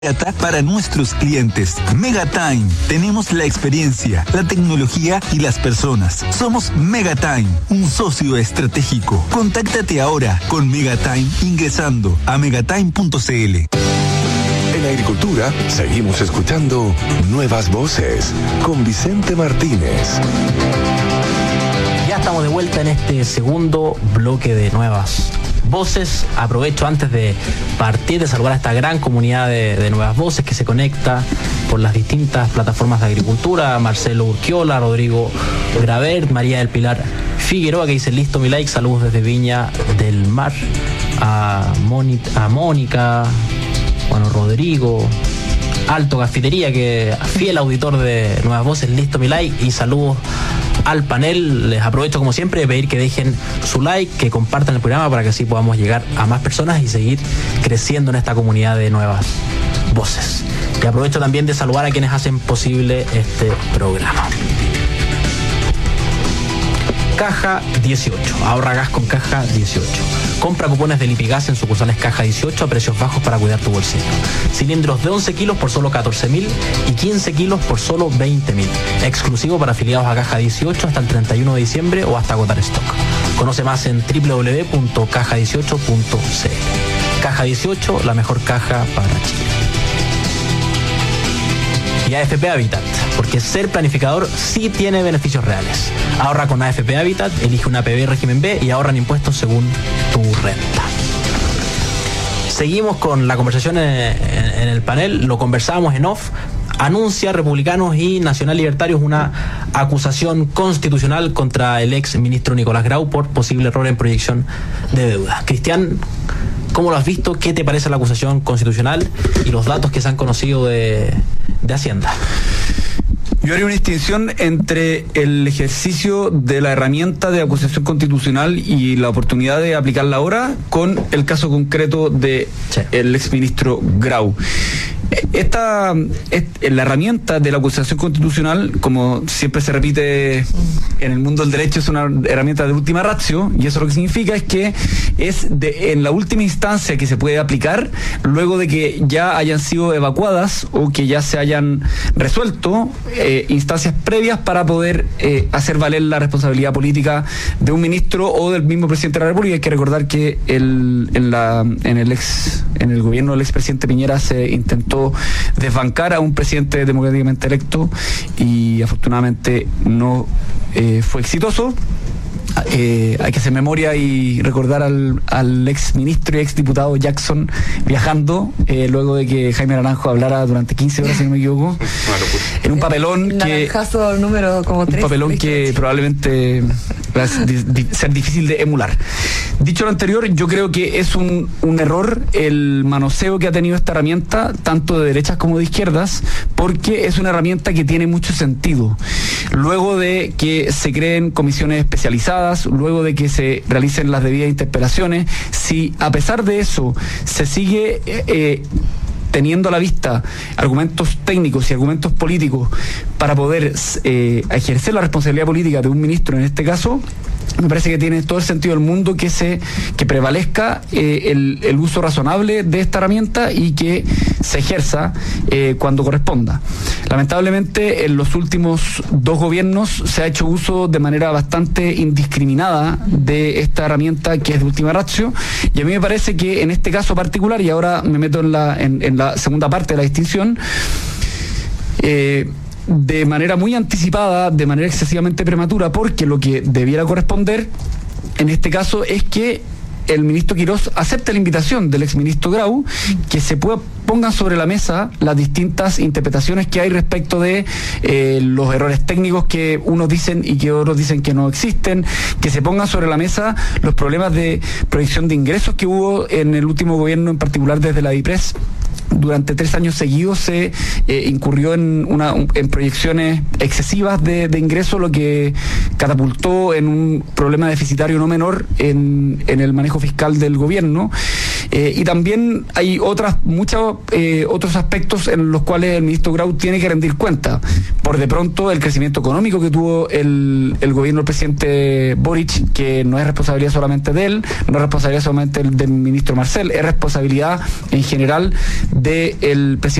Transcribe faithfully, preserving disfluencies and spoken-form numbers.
para nuestros clientes. Megatime. Tenemos la experiencia, la tecnología y las personas. Somos Megatime, un socio estratégico. Contáctate ahora con Megatime ingresando a megatime punto c l. En agricultura seguimos escuchando Nuevas Voces con Vicente Martínez. Ya estamos de vuelta en este segundo bloque de Nuevas Voces. Aprovecho antes de partir de saludar a esta gran comunidad de, de Nuevas Voces que se conecta por las distintas plataformas de agricultura. Marcelo Urquiola, Rodrigo Gravert, María del Pilar Figueroa, que dice listo mi like, saludos desde Viña del Mar. A, Moni, a Mónica, bueno, Rodrigo, Alto Cafetería, que fiel auditor de Nuevas Voces, listo mi like, y saludos al panel. Les aprovecho como siempre de pedir que dejen su like, que compartan el programa para que así podamos llegar a más personas y seguir creciendo en esta comunidad de Nuevas Voces. Y aprovecho también de saludar a quienes hacen posible este programa. Caja dieciocho, ahorra gas con Caja dieciocho. Compra cupones de Lipigas en sucursales Caja dieciocho a precios bajos para cuidar tu bolsillo. Cilindros de once kilos por solo catorce mil y quince kilos por solo veinte mil. Exclusivo para afiliados a Caja dieciocho hasta el treinta y uno de diciembre o hasta agotar stock. Conoce más en doble u doble u doble u punto caja dieciocho punto c l. Caja dieciocho, la mejor caja para Chile. Y A F P Habitat, porque ser planificador sí tiene beneficios reales. Ahorra con A F P Habitat, elige una P B régimen B y ahorran impuestos según tu renta. Seguimos con la conversación en, en, en el panel, lo conversábamos en off. Anuncia Republicanos y Nacional Libertarios una acusación constitucional contra el ex ministro Nicolás Grau por posible error en proyección de deuda. Cristian, ¿cómo lo has visto? ¿Qué te parece la acusación constitucional y los datos que se han conocido de, de Hacienda? Yo haría una distinción entre el ejercicio de la herramienta de acusación constitucional y la oportunidad de aplicarla ahora con el caso concreto de sí. el exministro Grau. Esta, esta, la herramienta de la acusación constitucional, como siempre se repite en el mundo del derecho, es una herramienta de última ratio, y eso lo que significa es que es de, en la última instancia que se puede aplicar luego de que ya hayan sido evacuadas o que ya se hayan resuelto eh, instancias previas para poder eh, hacer valer la responsabilidad política de un ministro o del mismo presidente de la República. Hay que recordar que el, en, la, en, el ex, en el gobierno del expresidente Piñera se intentó desbancar a un presidente democráticamente electo y afortunadamente no eh, fue exitoso. Eh, hay que hacer memoria y recordar al, al ex ministro y ex diputado Jackson viajando eh, luego de que Jaime Naranjo hablara durante quince horas, si no me equivoco, en un papelón que número como tres, un papelón que probablemente va a ser difícil de emular. Dicho lo anterior, yo creo que es un, un error el manoseo que ha tenido esta herramienta, tanto de derechas como de izquierdas, porque es una herramienta que tiene mucho sentido. Luego de que se creen comisiones especializadas, luego de que se realicen las debidas interpelaciones, si a pesar de eso se sigue eh, teniendo a la vista argumentos técnicos y argumentos políticos para poder eh, ejercer la responsabilidad política de un ministro en este caso, me parece que tiene todo el sentido del mundo que se que prevalezca eh, el, el uso razonable de esta herramienta y que se ejerza eh, cuando corresponda. Lamentablemente, en los últimos dos gobiernos se ha hecho uso de manera bastante indiscriminada de esta herramienta que es de última ratio, y a mí me parece que en este caso particular, y ahora me meto en la, en, en la segunda parte de la distinción, eh, de manera muy anticipada, de manera excesivamente prematura, porque lo que debiera corresponder en este caso es que el ministro Quirós acepte la invitación del exministro Grau, que se pueda, pongan sobre la mesa las distintas interpretaciones que hay respecto de eh, los errores técnicos que unos dicen y que otros dicen que no existen, que se pongan sobre la mesa los problemas de proyección de ingresos que hubo en el último gobierno, en particular desde la DIPRES. Durante tres años seguidos se eh, incurrió en, una, en proyecciones excesivas de, de ingresos, lo que catapultó en un problema deficitario no menor en, en el manejo fiscal del gobierno. Eh, y también hay otras, muchos eh, otros aspectos en los cuales el ministro Grau tiene que rendir cuenta. Por de pronto, el crecimiento económico que tuvo el, el gobierno del presidente Boric, que no es responsabilidad solamente de él, no es responsabilidad solamente del, del ministro Marcel, es responsabilidad en general del presidente